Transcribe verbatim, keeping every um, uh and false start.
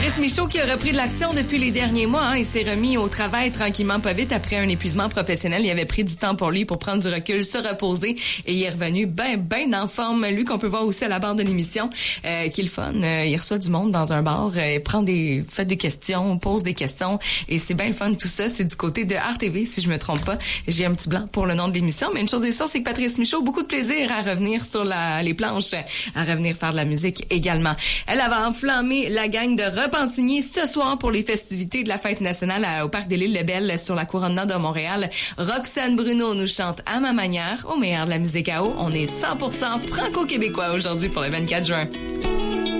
Patrice Michaud qui a repris de l'action depuis les derniers mois. Hein, il s'est remis au travail tranquillement pas vite après un épuisement professionnel. Il avait pris du temps pour lui pour prendre du recul, se reposer et il est revenu ben ben en forme. Lui qu'on peut voir aussi à la barre de l'émission, euh, qui est le fun. Euh, il reçoit du monde dans un bar, euh, prend des, fait des questions, pose des questions et c'est bien le fun tout ça. C'est du côté de R T V si je me trompe pas. J'ai un petit blanc pour le nom de l'émission, mais une chose est sûre, c'est que Patrice Michaud, beaucoup de plaisir à revenir sur la, les planches, à revenir faire de la musique également. Elle avait enflammé la gang de Repentigny ce soir pour les festivités de la fête nationale à, au Parc des L'Île-de-Belle sur la couronne nord de Montréal. Roxane Bruno nous chante à ma manière au meilleur de la musique à eau. On est cent pour cent franco-québécois aujourd'hui pour le vingt-quatre juin.